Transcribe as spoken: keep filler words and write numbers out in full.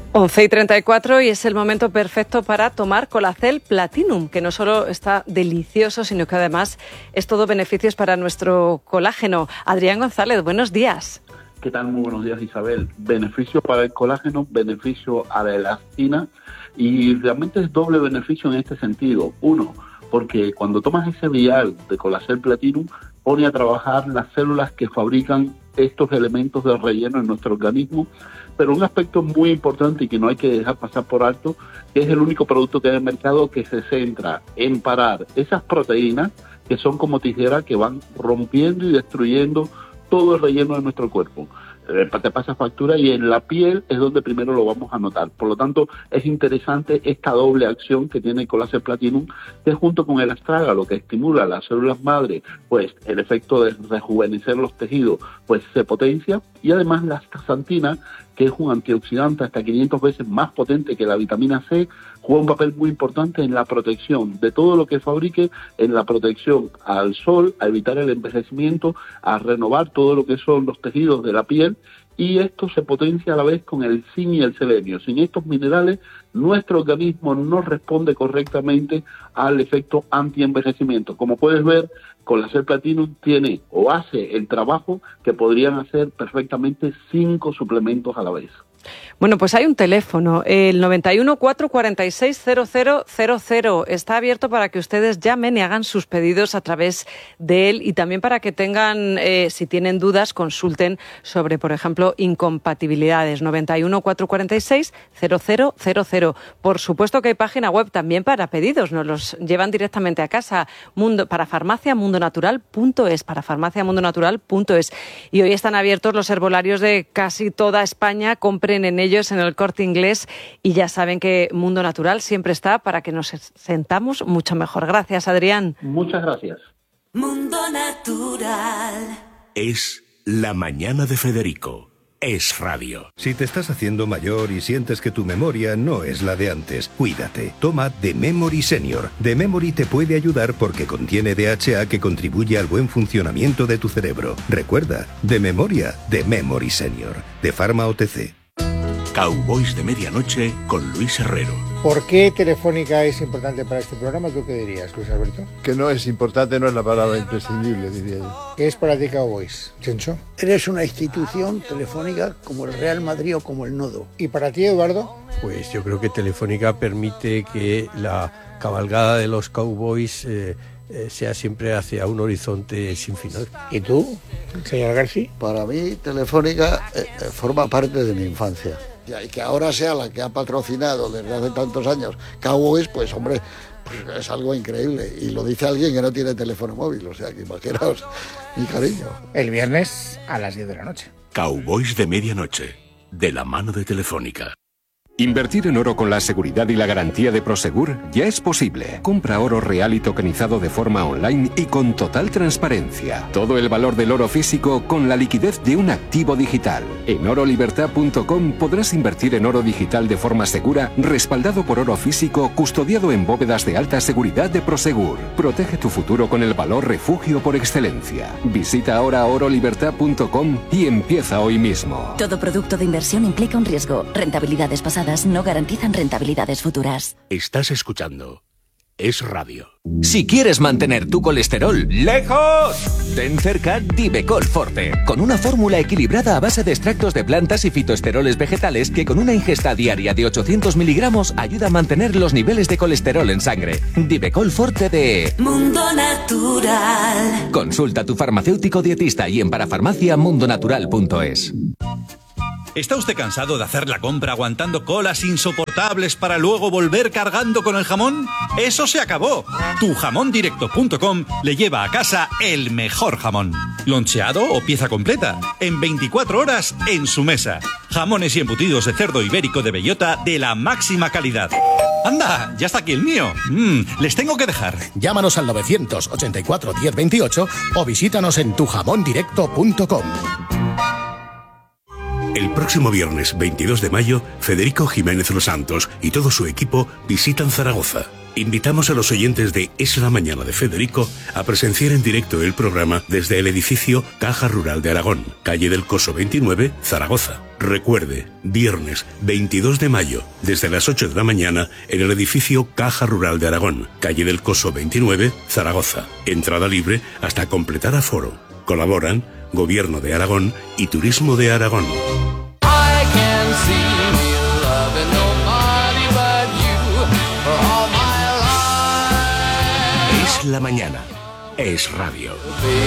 once y treinta y cuatro y es el momento perfecto para tomar Colacel Platinum, que no solo está delicioso, sino que además es todo beneficios para nuestro colágeno. Adrián González, buenos días. ¿Qué tal? Muy buenos días, Isabel. Beneficio para el colágeno, beneficio a la elastina y realmente es doble beneficio en este sentido. Uno, porque cuando tomas ese vial de Colacel Platinum, pone a trabajar las células que fabrican estos elementos de relleno en nuestro organismo, pero un aspecto muy importante y que no hay que dejar pasar por alto, que es el único producto que hay en el mercado que se centra en parar esas proteínas que son como tijeras que van rompiendo y destruyendo todo el relleno de nuestro cuerpo. Te pasa factura y en la piel es donde primero lo vamos a notar. Por lo tanto, es interesante esta doble acción que tiene el Colacel Platinum, que junto con el astrágalo, que estimula las células madre, pues el efecto de rejuvenecer los tejidos, pues se potencia, y además la astaxantina, que es un antioxidante hasta quinientas veces más potente que la vitamina C, juega un papel muy importante en la protección de todo lo que fabrique, en la protección al sol, a evitar el envejecimiento, a renovar todo lo que son los tejidos de la piel, y esto se potencia a la vez con el zinc y el selenio. Sin estos minerales, nuestro organismo no responde correctamente al efecto anti-envejecimiento. Como puedes ver, Colacel Platinum tiene o hace el trabajo que podrían hacer perfectamente cinco suplementos a la vez. Bueno, pues hay un teléfono, el noventa y uno, cuatro cuarenta y seis, cero cero cero cero. Está abierto para que ustedes llamen y hagan sus pedidos a través de él y también para que tengan, eh, si tienen dudas, consulten sobre, por ejemplo, incompatibilidades. noventa y uno, cuatro cuarenta y seis, cero cero cero cero. Por supuesto que hay página web también para pedidos, nos los llevan directamente a casa, mundo, para farmacia mundo natural punto es, para farmacia mundo natural punto es. Y hoy están abiertos los herbolarios de casi toda España, compren en ellos en el Corte Inglés y ya saben que Mundo Natural siempre está para que nos sentamos mucho mejor. Gracias, Adrián. Muchas gracias. Mundo Natural. Es La Mañana de Federico. Es radio. Si te estás haciendo mayor y sientes que tu memoria no es la de antes, cuídate. Toma The Memory Senior. The Memory te puede ayudar porque contiene D H A que contribuye al buen funcionamiento de tu cerebro. Recuerda, de memoria, The Memory Senior. De Pharma O T C. Cowboys de Medianoche con Luis Herrero. ¿Por qué Telefónica es importante para este programa? ¿Tú qué dirías, Luis Alberto? Que no es importante, no es la palabra imprescindible, diría yo. ¿Qué es para ti Cowboys, Chencho? Eres una institución telefónica como el Real Madrid o como el Nodo. ¿Y para ti, Eduardo? Pues yo creo que Telefónica permite que la cabalgada de los Cowboys eh, eh, sea siempre hacia un horizonte sin final. ¿Y tú, señor García? Para mí, Telefónica eh, forma parte de mi infancia. Y que ahora sea la que ha patrocinado desde hace tantos años Cowboys, pues hombre, pues es algo increíble. Y lo dice alguien que no tiene teléfono móvil, o sea que imaginaos mi cariño. El viernes a las diez de la noche. Cowboys de Medianoche, de la mano de Telefónica. Invertir en oro con la seguridad y la garantía de Prosegur ya es posible. Compra oro real y tokenizado de forma online y con total transparencia. Todo el valor del oro físico con la liquidez de un activo digital. En oro libertad punto com podrás invertir en oro digital de forma segura, respaldado por oro físico, custodiado en bóvedas de alta seguridad de Prosegur. Protege tu futuro con el valor refugio por excelencia. Visita ahora oro libertad punto com y empieza hoy mismo. Todo producto de inversión implica un riesgo. Rentabilidades pasadas no garantizan rentabilidades futuras. Estás escuchando Es Radio. Si quieres mantener tu colesterol lejos, ten cerca Divecol Forte, con una fórmula equilibrada a base de extractos de plantas y fitoesteroles vegetales que con una ingesta diaria de ochocientos miligramos ayuda a mantener los niveles de colesterol en sangre. Divecol Forte de Mundo Natural. Consulta a tu farmacéutico dietista y en parafarmacia mundo natural punto es. ¿Está usted cansado de hacer la compra aguantando colas insoportables para luego volver cargando con el jamón? ¡Eso se acabó! tu jamón directo punto com le lleva a casa el mejor jamón. Loncheado o pieza completa, en veinticuatro horas en su mesa. Jamones y embutidos de cerdo ibérico de bellota de la máxima calidad. ¡Anda! ¡Ya está aquí el mío! Mm, les tengo que dejar. Llámanos al novecientos ochenta y cuatro diez veintiocho o visítanos en tu jamón directo punto com. El próximo viernes veintidós de mayo, Federico Jiménez Los Santos y todo su equipo visitan Zaragoza. Invitamos a los oyentes de Es la Mañana de Federico a presenciar en directo el programa desde el edificio Caja Rural de Aragón, calle del Coso veintinueve, Zaragoza. Recuerde, viernes veintidós de mayo, desde las ocho de la mañana, en el edificio Caja Rural de Aragón, calle del Coso veintinueve, Zaragoza. Entrada libre hasta completar aforo. Colaboran Gobierno de Aragón y Turismo de Aragón. Es la mañana. Es radio.